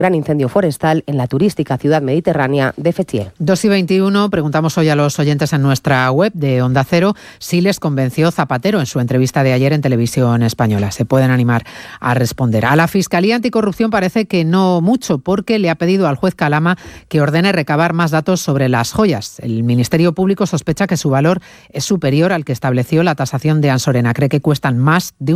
gran incendio forestal en la turística ciudad mediterránea de Fetié. 2:21, preguntamos hoy a los oyentes en nuestra web de Onda Cero si les convenció Zapatero en su entrevista de ayer en Televisión Española. Se pueden animar a responder. A la Fiscalía Anticorrupción parece que no mucho, porque le ha pedido al juez Calama que ordene recabar más datos sobre las joyas. El Ministerio Público sospecha que su valor es superior al que estableció la tasación de Ansorena. Cree que cuestan más de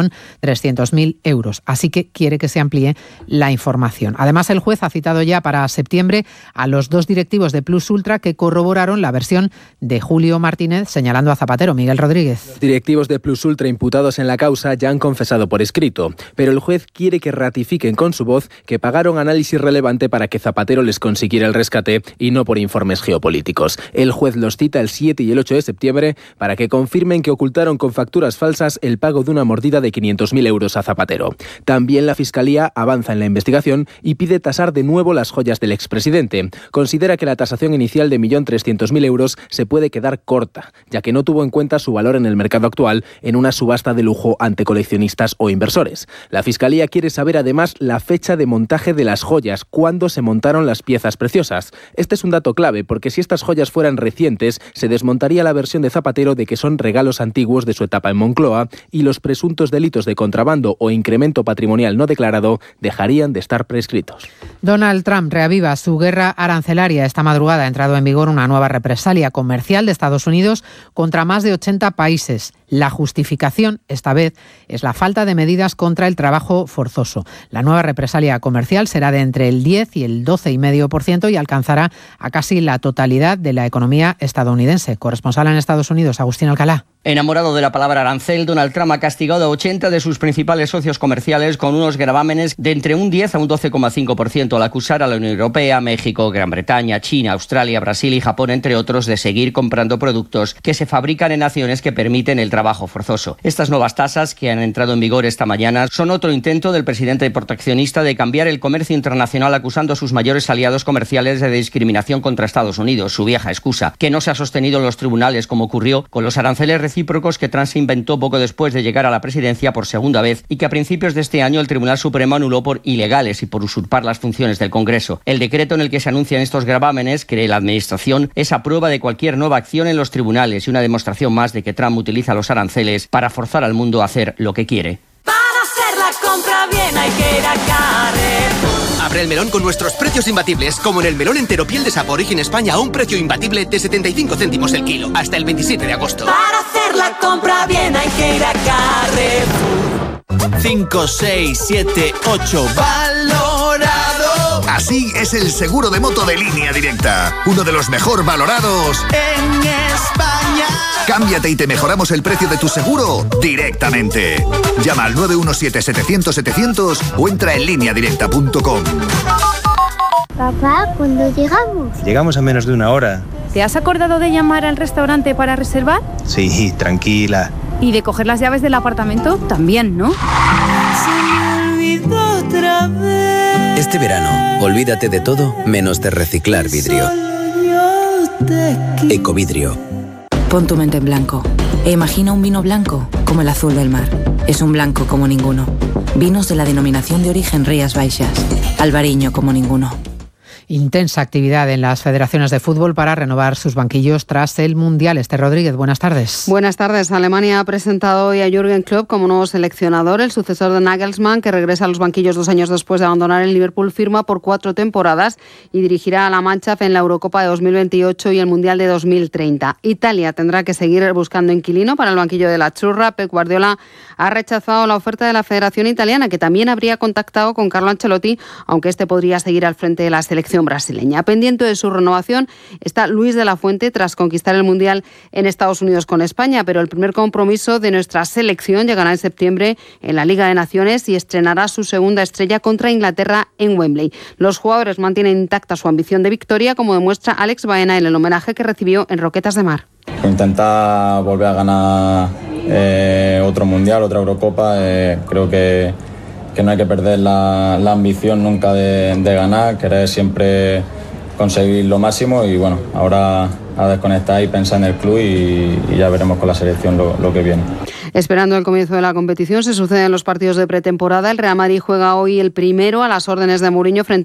1.300.000 euros. Así que quiere que se amplíe la información. Además, el juez ha citado ya para septiembre a los 2 directivos de Plus Ultra que corroboraron la versión de Julio Martínez señalando a Zapatero. Miguel Rodríguez. Los directivos de Plus Ultra imputados en la causa ya han confesado por escrito, pero el juez quiere que ratifiquen con su voz que pagaron análisis relevante para que Zapatero les consiguiera el rescate y no por informes geopolíticos. El juez los cita el 7 y el 8 de septiembre para que confirmen que ocultaron con facturas falsas el pago de una mordida de 500.000 euros a Zapatero. También la Fiscalía avanza en la investigación y pide tasar de nuevo las joyas del expresidente. Considera que la tasación inicial de 1.300.000 euros se puede quedar corta, ya que no tuvo en cuenta su valor en el mercado actual en una subasta de lujo ante coleccionistas o inversores. La Fiscalía quiere saber además la fecha de montaje de las joyas, cuándo se montaron las piezas preciosas. Este es un dato clave, porque si estas joyas fueran recientes, se desmontaría la versión de Zapatero de que son regalos antiguos de su etapa en Moncloa y los presuntos delitos de contrabando o incremento patrimonial no declarado dejarían de estar prescritos. Donald Trump reaviva su guerra arancelaria. Esta madrugada ha entrado en vigor una nueva represalia comercial de Estados Unidos contra más de 80 países. La justificación, esta vez, es la falta de medidas contra el trabajo forzoso. La nueva represalia comercial será de entre el 10 y el 12,5% y alcanzará a casi la totalidad de la economía estadounidense. Corresponsal en Estados Unidos, Agustín Alcalá. Enamorado de la palabra arancel, Donald Trump ha castigado a 80 de sus principales socios comerciales con unos gravámenes de entre un 10 a un 12,5% al acusar a la Unión Europea, México, Gran Bretaña, China, Australia, Brasil y Japón, entre otros, de seguir comprando productos que se fabrican en naciones que permiten el trabajo forzoso. Estas nuevas tasas, que han entrado en vigor esta mañana, son otro intento del presidente proteccionista de cambiar el comercio internacional, acusando a sus mayores aliados comerciales de discriminación contra Estados Unidos, su vieja excusa, que no se ha sostenido en los tribunales, como ocurrió con los aranceles recíprocos que Trump se inventó poco después de llegar a la presidencia por segunda vez y que a principios de este año el Tribunal Supremo anuló por ilegales y por usurpar las funciones del Congreso. El decreto en el que se anuncian estos gravámenes, cree la Administración, es a prueba de cualquier nueva acción en los tribunales y una demostración más de que Trump utiliza los aranceles para forzar al mundo a hacer lo que quiere. Para hacer la compra bien hay que ir a Carrefour. Abre el melón con nuestros precios imbatibles, como en el melón entero piel de Sapo Origen España a un precio imbatible de 75 céntimos el kilo, hasta el 27 de agosto. Para hacer la compra bien hay que ir a Carrefour. 5, 6, 7, 8, valorado. Así es el seguro de moto de Línea Directa, uno de los mejor valorados en España. Cámbiate y te mejoramos el precio de tu seguro directamente. Llama al 917-700-700 o entra en lineadirecta.com. Papá, ¿cuándo llegamos? Llegamos a menos de una hora. ¿Te has acordado de llamar al restaurante para reservar? Sí, tranquila. ¿Y de coger las llaves del apartamento? También, ¿no? Se me olvidó otra vez. Este verano, olvídate de todo menos de reciclar vidrio. Ecovidrio. Pon tu mente en blanco e imagina un vino blanco como el azul del mar. Es un blanco como ninguno. Vinos de la denominación de origen Rías Baixas. Albariño como ninguno. Intensa actividad en las federaciones de fútbol para renovar sus banquillos tras el Mundial. Esther Rodríguez, buenas tardes. Buenas tardes. Alemania ha presentado hoy a Jürgen Klopp como nuevo seleccionador. El sucesor de Nagelsmann, que regresa a los banquillos 2 años después de abandonar el Liverpool, firma por 4 temporadas y dirigirá a la Mannschaft en la Eurocopa de 2028 y el Mundial de 2030. Italia tendrá que seguir buscando inquilino para el banquillo de la Churra. Pep Guardiola ha rechazado la oferta de la Federación Italiana, que también habría contactado con Carlo Ancelotti, aunque este podría seguir al frente de la selección brasileña. Pendiente de su renovación está Luis de la Fuente tras conquistar el Mundial en Estados Unidos con España, pero el primer compromiso de nuestra selección llegará en septiembre en la Liga de Naciones y estrenará su segunda estrella contra Inglaterra en Wembley. Los jugadores mantienen intacta su ambición de victoria, como demuestra Alex Baena en el homenaje que recibió en Roquetas de Mar. Intentar volver a ganar otro Mundial, otra Eurocopa, creo que no hay que perder la ambición nunca de ganar, querer siempre conseguir lo máximo y bueno, ahora a desconectar y pensar en el club y ya veremos con la selección lo que viene. Esperando el comienzo de la competición, se suceden los partidos de pretemporada. El Real Madrid juega hoy el primero a las órdenes de Mourinho frente